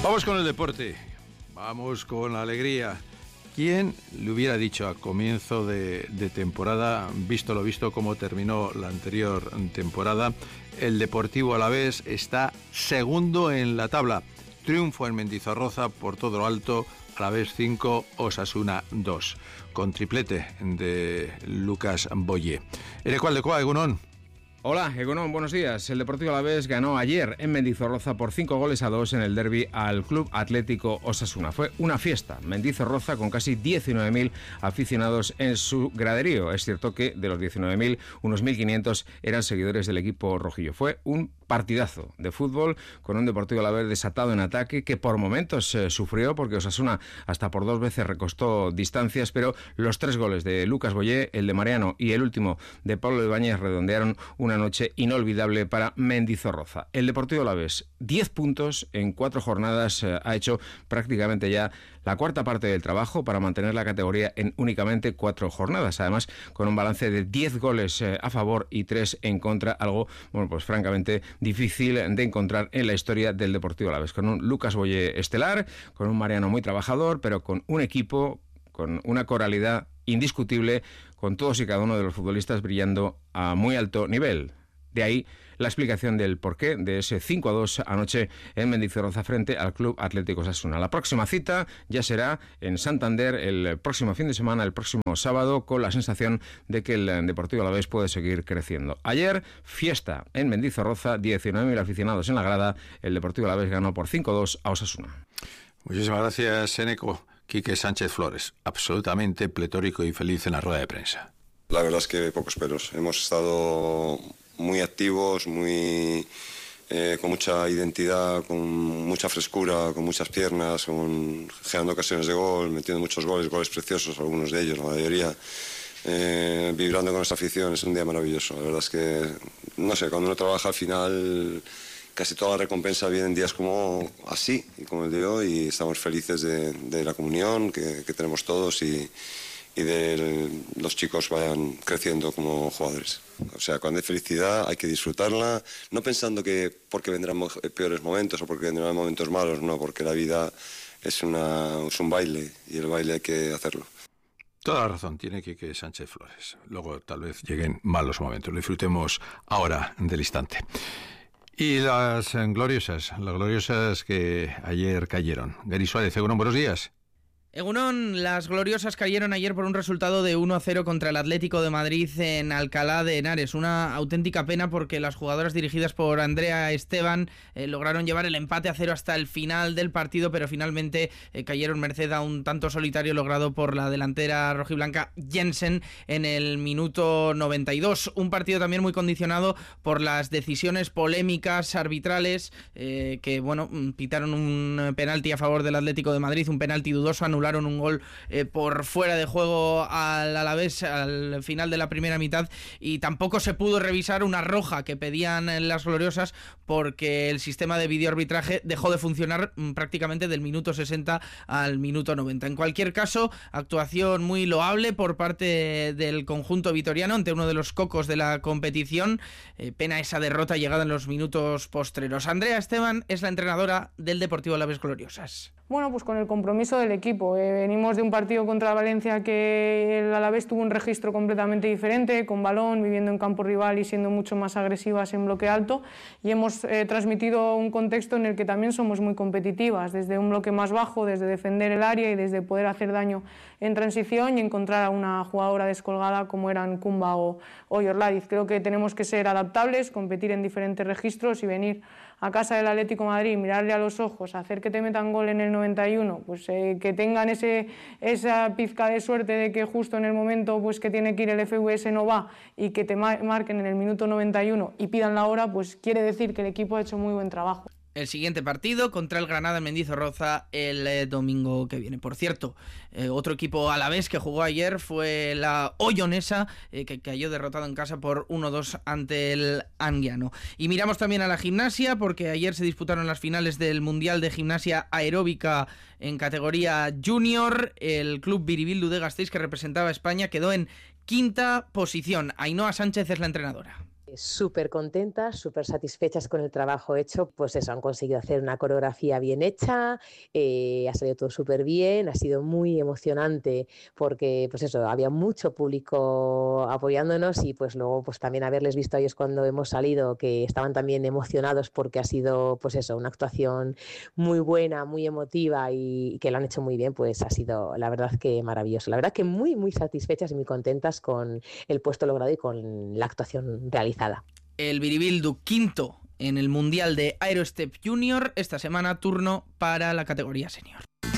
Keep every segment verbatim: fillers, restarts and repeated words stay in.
Vamos con el deporte, vamos con la alegría. ¿Quién le hubiera dicho a comienzo de, de temporada, visto lo visto cómo terminó la anterior temporada, el Deportivo Alavés está segundo en la tabla? Triunfo en Mendizorroza por todo lo alto, Alavés cinco, Osasuna dos, con triplete de Lucas Boyé. ¿Eres cuál de cuál, Egunon? Hola, Egunon, buenos días. El Deportivo Alavés ganó ayer en Mendizorroza por cinco goles a dos en el derbi al Club Atlético Osasuna. Fue una fiesta. Mendizorroza con casi diecinueve mil aficionados en su graderío. Es cierto que de los diecinueve mil, unos mil quinientos eran seguidores del equipo rojillo. Fue un partidazo de fútbol con un Deportivo Alavés desatado en ataque que por momentos eh, sufrió porque Osasuna hasta por dos veces recostó distancias, pero los tres goles de Lucas Boyé, el de Mariano y el último de Pablo Ibáñez redondearon una noche inolvidable para Mendizorroza. El Deportivo Alavés, diez puntos en cuatro jornadas, eh, ha hecho prácticamente ya la cuarta parte del trabajo para mantener la categoría en únicamente cuatro jornadas, además con un balance de diez goles eh, a favor y tres en contra, algo, bueno, pues francamente difícil de encontrar en la historia del Deportivo Alavés, con un Lucas Boyé estelar, con un Mariano muy trabajador, pero con un equipo con una coralidad indiscutible, con todos y cada uno de los futbolistas brillando a muy alto nivel. De ahí la explicación del porqué de ese cinco a dos anoche en Mendizorroza frente al Club Atlético Osasuna. La próxima cita ya será en Santander el próximo fin de semana, el próximo sábado, con la sensación de que el Deportivo Alavés puede seguir creciendo. Ayer, fiesta en Mendizorroza, diecinueve mil aficionados en la grada. El Deportivo Alavés ganó por cinco a dos a Osasuna. Muchísimas gracias, Eneco. Quique Sánchez Flores, absolutamente pletórico y feliz en la rueda de prensa. La verdad es que pocos peros. Hemos estado muy activos, muy eh, con mucha identidad, con mucha frescura, con muchas piernas, con, generando ocasiones de gol, metiendo muchos goles, goles preciosos, algunos de ellos, la mayoría. Eh, vibrando con esta afición, es un día maravilloso. La verdad es que, no sé, cuando uno trabaja al final, casi toda la recompensa viene en días como así, y como el de hoy, y estamos felices de, de la comunión que, que tenemos todos y, y de el, los chicos vayan creciendo como jugadores. O sea, cuando hay felicidad hay que disfrutarla, no pensando que porque vendrán mo- peores momentos o porque vendrán momentos malos, no, porque la vida es, una, es un baile y el baile hay que hacerlo. Toda la razón tiene Quique Sánchez Flores. Luego tal vez lleguen malos momentos. Lo disfrutemos ahora del instante. Y las eh, gloriosas, las gloriosas que ayer cayeron. Gary Suárez, Egunon, buenos días. Egunon, las gloriosas cayeron ayer por un resultado de uno a cero contra el Atlético de Madrid en Alcalá de Henares. Una auténtica pena porque las jugadoras dirigidas por Andrea Esteban eh, lograron llevar el empate a cero hasta el final del partido, pero finalmente eh, cayeron merced a un tanto solitario logrado por la delantera rojiblanca Jensen en el minuto noventa y dos. Un partido también muy condicionado por las decisiones polémicas arbitrales eh, que, bueno, pitaron un penalti a favor del Atlético de Madrid, un penalti dudoso, anulado un gol eh, por fuera de juego al Alavés al final de la primera mitad, y tampoco se pudo revisar una roja que pedían las gloriosas porque el sistema de videoarbitraje dejó de funcionar mm, prácticamente del minuto sesenta al minuto noventa. En cualquier caso, actuación muy loable por parte del conjunto vitoriano ante uno de los cocos de la competición. Eh, pena esa derrota llegada en los minutos postreros. Andrea Esteban es la entrenadora del Deportivo Alavés Gloriosas. Bueno, pues con el compromiso del equipo. Eh, venimos de un partido contra Valencia que el Alavés tuvo un registro completamente diferente, con balón, viviendo en campo rival y siendo mucho más agresivas en bloque alto, y hemos eh, transmitido un contexto en el que también somos muy competitivas, desde un bloque más bajo, desde defender el área y desde poder hacer daño en transición y encontrar a una jugadora descolgada como eran Kumba o, o Yorladiz. Creo que tenemos que ser adaptables, competir en diferentes registros y venir a casa del Atlético de Madrid, mirarle a los ojos, hacer que te metan gol en el noventa y uno, pues eh, que tengan ese, esa pizca de suerte de que justo en el momento pues, que tiene que ir el F V S no va y que te marquen en el minuto noventa y uno y pidan la hora, pues quiere decir que el equipo ha hecho muy buen trabajo. El siguiente partido contra el Granada en Mendizorroza el eh, domingo que viene. Por cierto, eh, otro equipo alavés que jugó ayer fue la Ollonesa, eh, que cayó derrotado en casa por uno dos ante el Anguiano. Y miramos también a la gimnasia, porque ayer se disputaron las finales del Mundial de Gimnasia Aeróbica en categoría junior. El club Biribildu de Gasteiz, que representaba a España, quedó en quinta posición. Ainhoa Sánchez es la entrenadora. Súper contentas, súper satisfechas con el trabajo hecho, pues eso, han conseguido hacer una coreografía bien hecha, eh, ha salido todo súper bien, ha sido muy emocionante porque pues eso, había mucho público apoyándonos y pues luego pues también haberles visto a ellos cuando hemos salido, que estaban también emocionados porque ha sido pues eso, una actuación muy buena, muy emotiva y, y que lo han hecho muy bien, pues ha sido la verdad que maravilloso, la verdad que muy muy satisfechas y muy contentas con el puesto logrado y con la actuación realizada. El Biribildu quinto en el Mundial de Aerostep Junior, esta semana turno para la categoría senior.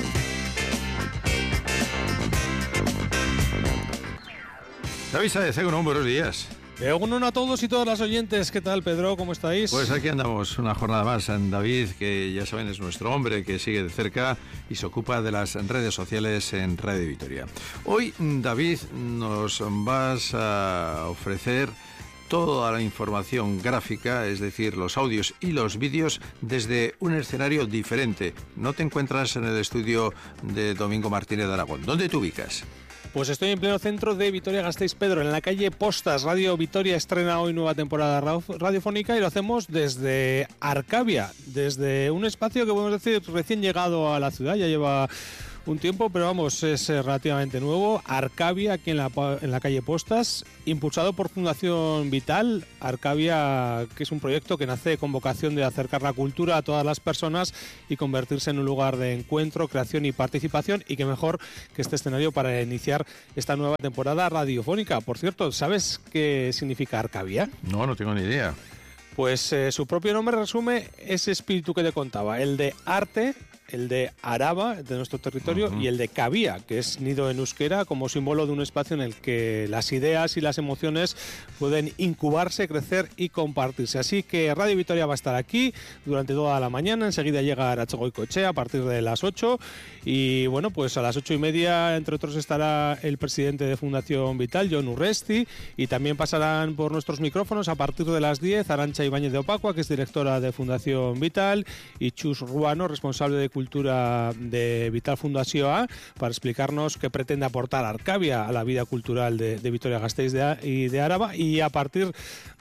David Sáez, Egunon, buenos días. Egunon a todos y todas las oyentes. ¿Qué tal, Pedro? ¿Cómo estáis? Pues aquí andamos una jornada más. David, que ya saben es nuestro hombre que sigue de cerca y se ocupa de las redes sociales en Radio Vitoria. Hoy, David, nos vas a ofrecer toda la información gráfica, es decir, los audios y los vídeos desde un escenario diferente. No te encuentras en el estudio de Domingo Martínez de Aragón. ¿Dónde te ubicas? Pues estoy en pleno centro de Vitoria-Gasteiz, Pedro, en la calle Postas. Radio Vitoria estrena hoy nueva temporada radiofónica y lo hacemos desde Arcavia, desde un espacio que podemos decir recién llegado a la ciudad, ya lleva un tiempo, pero vamos, es relativamente nuevo. Arcavia, aquí en la, en la calle Postas, impulsado por Fundación Vital. Arcavia, que es un proyecto que nace con vocación de acercar la cultura a todas las personas y convertirse en un lugar de encuentro, creación y participación, y que mejor que este escenario para iniciar esta nueva temporada radiofónica. Por cierto, ¿sabes qué significa Arcavia? No, no tengo ni idea. Pues eh, su propio nombre resume ese espíritu que te contaba, el de arte, el de Araba, de nuestro territorio, uh-huh. y el de Cabía, que es nido en euskera, como símbolo de un espacio en el que las ideas y las emociones pueden incubarse, crecer y compartirse. Así que Radio Vitoria va a estar aquí durante toda la mañana, enseguida llega Arachogoicoechea a partir de las ocho, y bueno, pues a las ocho y media, entre otros, estará el presidente de Fundación Vital, Jon Urresti, y también pasarán por nuestros micrófonos a partir de las diez, Arantxa Ibáñez de Opacua, que es directora de Fundación Vital, y Chus Ruano, responsable de Cultura de Vital Fundazioa, para explicarnos qué pretende aportar Arcavia a la vida cultural de, de Vitoria-Gasteiz de, y de Araba. Y a partir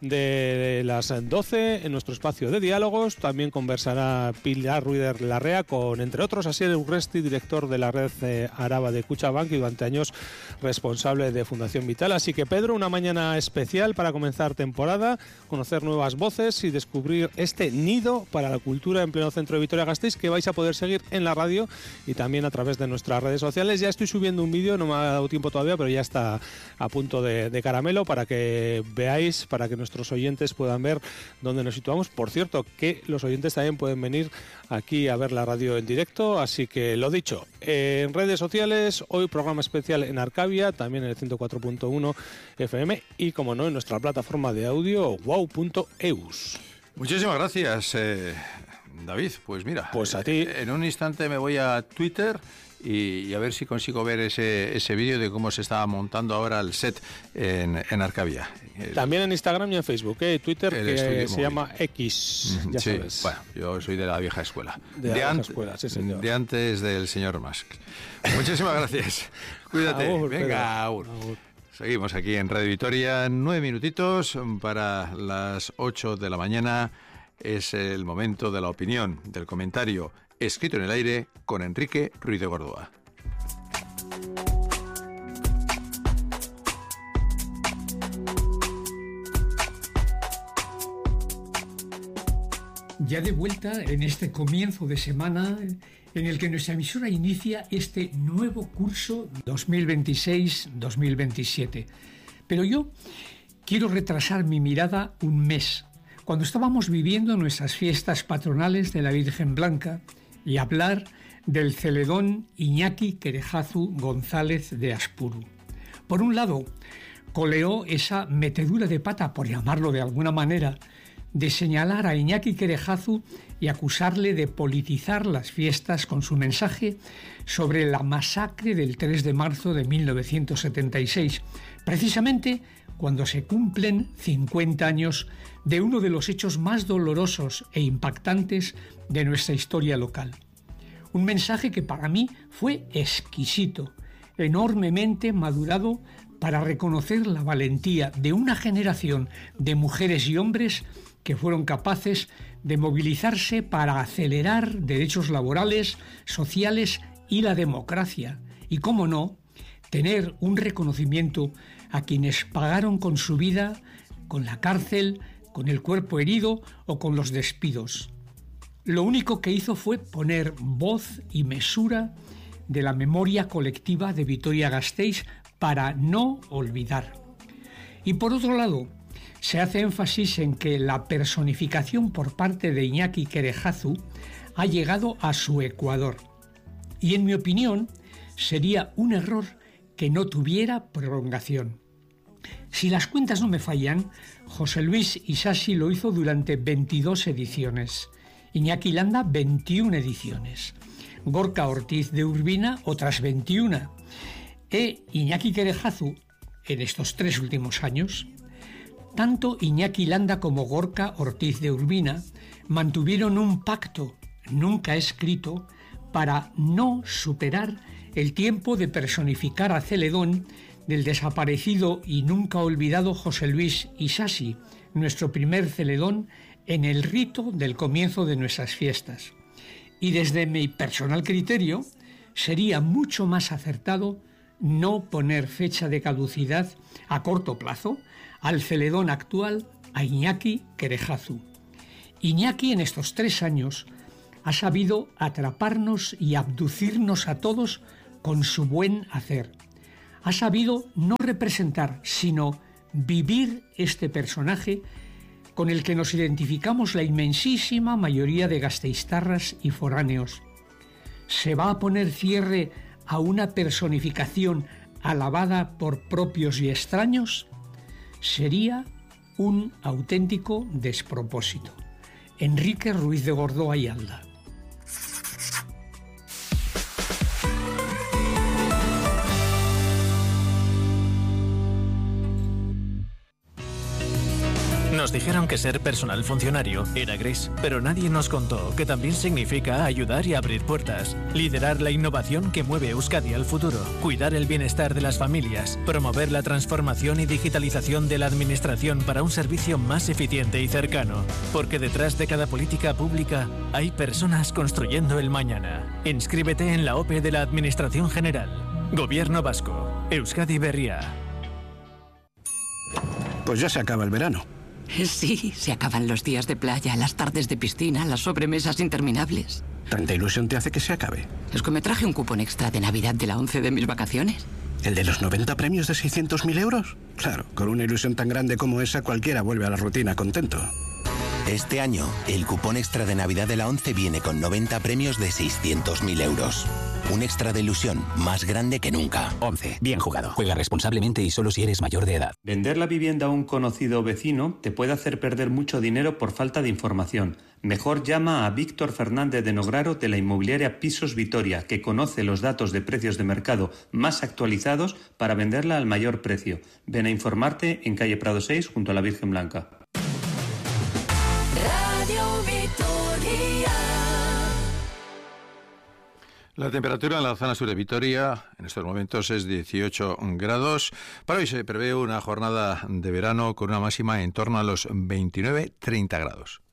de las doce, en nuestro espacio de diálogos, también conversará Pilar Ruider Larrea con, entre otros, Asier Urresti, director de la red eh, Araba de Kutxabank y durante años responsable de Fundación Vital. Así que, Pedro, una mañana especial para comenzar temporada, conocer nuevas voces y descubrir este nido para la cultura en pleno centro de Vitoria-Gasteiz, que vais a poder seguir en la radio y también a través de nuestras redes sociales. Ya estoy subiendo un vídeo, no me ha dado tiempo todavía, pero ya está a punto de, de caramelo para que veáis, para que nuestros oyentes puedan ver dónde nos situamos. Por cierto, que los oyentes también pueden venir aquí a ver la radio en directo, así que lo dicho, en redes sociales, hoy programa especial en Arcavia, también en el ciento cuatro punto uno F M y, como no, en nuestra plataforma de audio wow punto eus. Muchísimas gracias, eh, David. Pues mira, pues a ti. En un instante me voy a Twitter y, y a ver si consigo ver ese, ese vídeo de cómo se estaba montando ahora el set en, en Arcavia. El, También en Instagram y en Facebook, ¿eh? Twitter, que se móvil. llama X, ya sí, sabes. Bueno, yo soy de la vieja escuela. De, de la vieja escuela, sí, señor. De antes del señor Musk. Muchísimas gracias. Cuídate. Agur, Venga, agur. Agur. Seguimos aquí en Radio Vitoria, nueve minutitos para las ocho de la mañana. Es el momento de la opinión, del comentario escrito en el aire con Enrique Ruiz de Gordoa. Ya de vuelta en este comienzo de semana en el que nuestra emisora inicia este nuevo curso dos mil veintiséis dos mil veintisiete. Pero yo quiero retrasar mi mirada un mes, cuando estábamos viviendo nuestras fiestas patronales de la Virgen Blanca, y hablar del celedón Iñaki Querejazu González de Aspuru. Por un lado, coleó esa metedura de pata, por llamarlo de alguna manera, de señalar a Iñaki Querejazu y acusarle de politizar las fiestas con su mensaje sobre la masacre del tres de marzo de mil novecientos setenta y seis, precisamente cuando se cumplen cincuenta años de uno de los hechos más dolorosos e impactantes de nuestra historia local. Un mensaje que para mí fue exquisito, enormemente madurado para reconocer la valentía de una generación de mujeres y hombres que fueron capaces de movilizarse para acelerar derechos laborales, sociales y la democracia. Y, cómo no, tener un reconocimiento a quienes pagaron con su vida, con la cárcel, con el cuerpo herido o con los despidos. Lo único que hizo fue poner voz y mesura de la memoria colectiva de Vitoria-Gasteiz para no olvidar. Y por otro lado, se hace énfasis en que la personificación por parte de Iñaki Kerejazu ha llegado a su ecuador. Y en mi opinión, sería un error que no tuviera prolongación. Si las cuentas no me fallan, José Luis Isasi lo hizo durante veintidós ediciones, Iñaki Landa veintiuna ediciones, Gorka Ortiz de Urbina otras veintiuna, e Iñaki Kerejazu en estos tres últimos años. Tanto Iñaki Landa como Gorka Ortiz de Urbina mantuvieron un pacto nunca escrito para no superar el tiempo de personificar a Celedón del desaparecido y nunca olvidado José Luis Isasi, nuestro primer Celedón, en el rito del comienzo de nuestras fiestas. Y desde mi personal criterio, sería mucho más acertado no poner fecha de caducidad a corto plazo al Celedón actual, a Iñaki Kerejazu. Iñaki en estos tres años ha sabido atraparnos y abducirnos a todos con su buen hacer. Ha sabido no representar, sino vivir este personaje con el que nos identificamos la inmensísima mayoría de gasteiztarras y foráneos. ¿Se va a poner cierre a una personificación alabada por propios y extraños? Sería un auténtico despropósito. Enrique Ruiz de Gordoa y Alda. Nos dijeron que ser personal funcionario era gris, pero nadie nos contó que también significa ayudar y abrir puertas, liderar la innovación que mueve Euskadi al futuro, cuidar el bienestar de las familias, promover la transformación y digitalización de la administración para un servicio más eficiente y cercano, porque detrás de cada política pública hay personas construyendo el mañana. Inscríbete en la O P E de la Administración General. Gobierno Vasco. Euskadi Berria. Pues ya se acaba el verano. Sí, se acaban los días de playa, las tardes de piscina, las sobremesas interminables. ¿Tanta ilusión te hace que se acabe? Es que me traje un cupón extra de Navidad de la ONCE de mis vacaciones. ¿El de los noventa premios de seiscientos mil euros? Claro, con una ilusión tan grande como esa, cualquiera vuelve a la rutina contento. Este año, el cupón extra de Navidad de la ONCE viene con noventa premios de seiscientos mil euros. Un extra de ilusión más grande que nunca. ONCE. Bien jugado. Juega responsablemente y solo si eres mayor de edad. Vender la vivienda a un conocido vecino te puede hacer perder mucho dinero por falta de información. Mejor llama a Víctor Fernández de Nograro de la inmobiliaria Pisos Vitoria, que conoce los datos de precios de mercado más actualizados para venderla al mayor precio. Ven a informarte en calle Prado seis junto a la Virgen Blanca. La temperatura en la zona sur de Vitoria en estos momentos es dieciocho grados. Para hoy se prevé una jornada de verano con una máxima en torno a los veintinueve a treinta grados.